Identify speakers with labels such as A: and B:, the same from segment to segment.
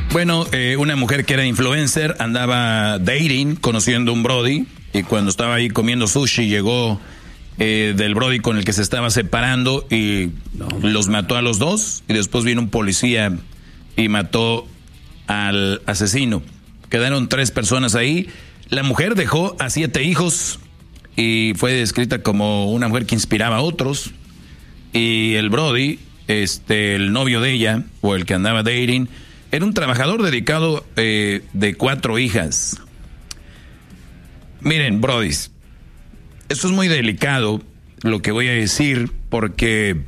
A: Bueno, una mujer que era influencer andaba dating, conociendo un brody, y cuando estaba ahí comiendo sushi llegó del brody con el que se estaba separando y los mató a los dos, y después vino un policía y mató al asesino. Quedaron 3 personas ahí. La mujer dejó a 7 hijos y fue descrita como una mujer que inspiraba a otros. Y el brody, el novio de ella, o el que andaba dating, era un trabajador dedicado de 4 hijas. Miren, brodis, esto es muy delicado lo que voy a decir, porque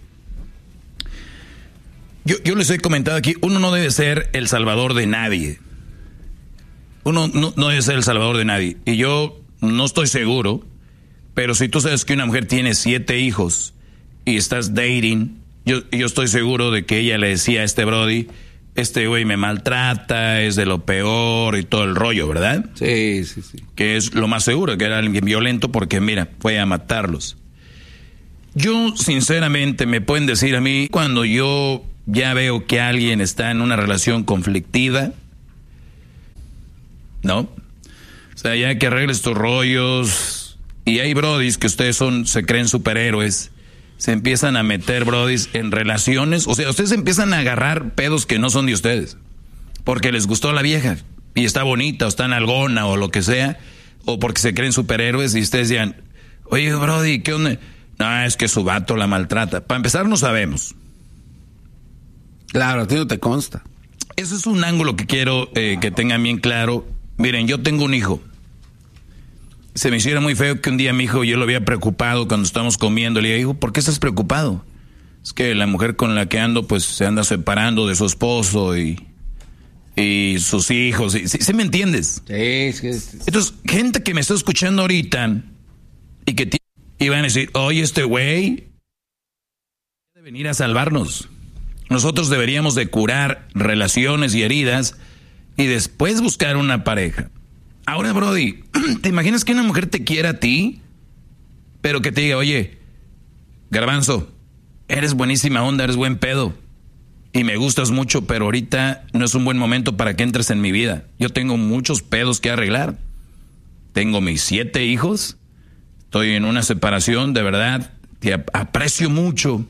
A: yo les he comentado aquí, uno no debe ser el salvador de nadie. Uno no debe ser el salvador de nadie. Y yo no estoy seguro, pero si tú sabes que una mujer tiene 7 hijos y estás dating, yo estoy seguro de que ella le decía a este brody, este güey me maltrata, es de lo peor y todo el rollo, ¿verdad?
B: Sí.
A: Que es lo más seguro, que era alguien violento, porque mira, fue a matarlos. Yo, sinceramente, me pueden decir a mí, cuando yo ya veo que alguien está en una relación conflictiva, ¿no? O sea, ya que arregles tus rollos, y hay brodis que ustedes se creen superhéroes, se empiezan a meter, brodis, en relaciones, o sea, ustedes empiezan a agarrar pedos que no son de ustedes, porque les gustó la vieja, y está bonita, o está nalgona, o lo que sea, o porque se creen superhéroes, y ustedes digan, oye, brody, ¿qué onda? No, es que su vato la maltrata. Para empezar, no sabemos.
B: Claro, a ti no te consta.
A: Ese es un ángulo que quiero que tengan bien claro. Miren, yo tengo un hijo. Se me hiciera muy feo que un día mi hijo, yo lo había preocupado cuando estábamos comiendo. Le dije, hijo, ¿por qué estás preocupado? Es que la mujer con la que ando, pues se anda separando de su esposo y sus hijos. ¿Sí me entiendes?
B: Sí.
A: Entonces, gente que me está escuchando ahorita y que van a decir, oye, este güey debe venir a salvarnos. Nosotros deberíamos de curar relaciones y heridas y después buscar una pareja. Ahora, brody, ¿te imaginas que una mujer te quiera a ti, pero que te diga, oye, Garbanzo, eres buenísima onda, eres buen pedo y me gustas mucho, pero ahorita no es un buen momento para que entres en mi vida? Yo tengo muchos pedos que arreglar. Tengo mis 7 hijos, estoy en una separación, de verdad, te aprecio mucho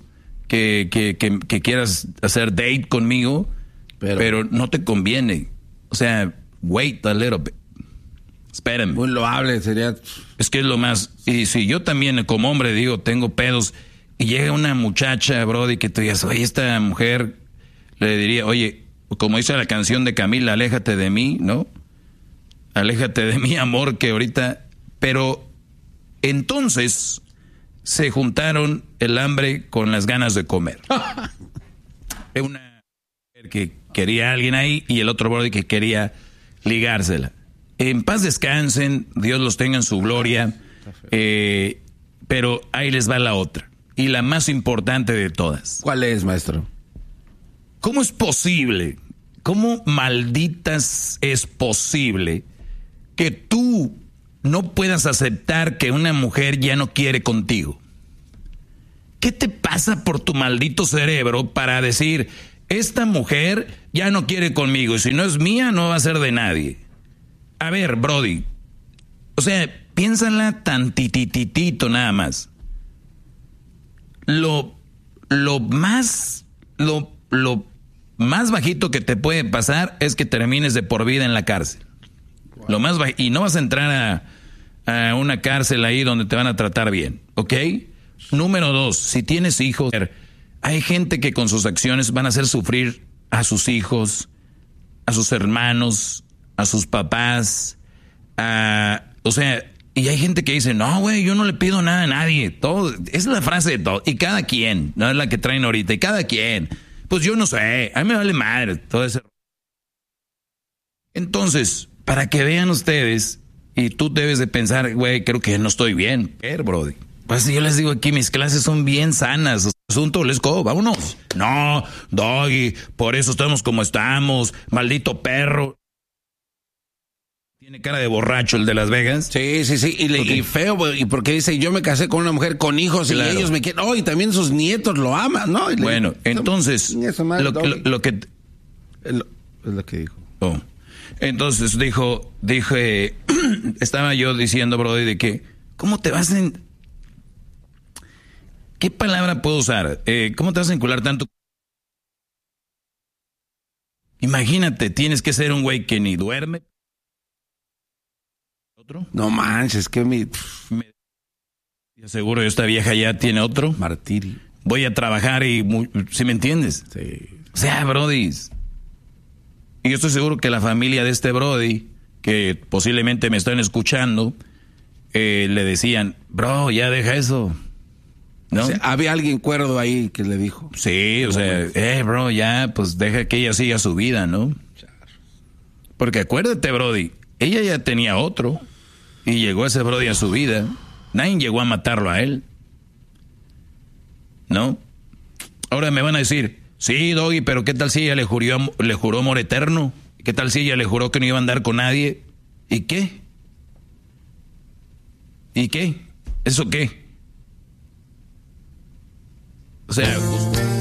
A: que quieras hacer date conmigo, pero no te conviene. O sea, wait a little bit. Espérame.
B: Muy loable sería.
A: Es que es lo más. Y si yo también, como hombre, digo, tengo pedos, y llega una muchacha, brody, que tú digas, oye, esta mujer, le diría, oye, como dice la canción de Camila, aléjate de mí, ¿no? Aléjate de mí, amor, que ahorita. Pero entonces se juntaron el hambre con las ganas de comer. Una mujer que quería a alguien ahí y el otro brody que quería ligársela. En paz descansen, Dios los tenga en su gloria, pero ahí les va la otra, y la más importante de todas.
B: ¿Cuál es, maestro?
A: ¿Cómo es posible, cómo malditas es posible que tú no puedas aceptar que una mujer ya no quiere contigo? ¿Qué te pasa por tu maldito cerebro para decir, esta mujer ya no quiere conmigo, y si no es mía no va a ser de nadie? A ver, brody, o sea, piénsala tantititito nada más. Lo más bajito que te puede pasar es que termines de por vida en la cárcel. Wow. Lo más y no vas a entrar a una cárcel ahí donde te van a tratar bien, ¿ok? Número 2, si tienes hijos, hay gente que con sus acciones van a hacer sufrir a sus hijos, a sus hermanos, a sus papás, o sea, y hay gente que dice, no, güey, yo no le pido nada a nadie, todo, es la frase de todo, y cada quien, no es la que traen ahorita, y cada quien, pues yo no sé, a mí me vale madre, todo ese. Entonces, para que vean ustedes, y tú debes de pensar, güey, creo que no estoy bien, brody. Pues yo les digo aquí, mis clases son bien sanas, asunto, let's go, vámonos. No, doggy, por eso estamos como estamos, maldito perro. Tiene cara de borracho el de Las Vegas.
B: Sí. Y feo, y porque dice, yo me casé con una mujer con hijos, claro, y ellos me quieren. Oh, y también sus nietos lo aman, ¿no?
A: Bueno, entonces,
B: es lo que dijo.
A: Oh. Entonces dije, estaba yo diciendo, Brody, de que, ¿cómo te vas a... ¿Qué palabra puedo usar? ¿Cómo te vas a encular tanto? Imagínate, tienes que ser un güey que ni duerme. ¿Otro?
B: No manches, que
A: Seguro esta vieja ya tiene otro.
B: martirio.
A: Voy a trabajar y... ¿Sí me entiendes?
B: Sí.
A: O sea, Brody. Y yo estoy seguro que la familia de este Brody, que posiblemente me están escuchando, le decían, bro, ya deja eso. ¿No?
B: O sea, había alguien cuerdo ahí que le dijo.
A: Sí, o sea, bro, ya, pues deja que ella siga su vida, ¿no? Porque acuérdate, Brody, ella ya tenía otro y llegó ese Brody a su vida. Nadie llegó a matarlo a él. ¿No? Ahora me van a decir, sí, Doggy, pero ¿qué tal si ella le juró amor eterno? ¿Qué tal si ella le juró que no iba a andar con nadie? ¿Y qué? ¿Y qué? ¿Eso qué? O sea,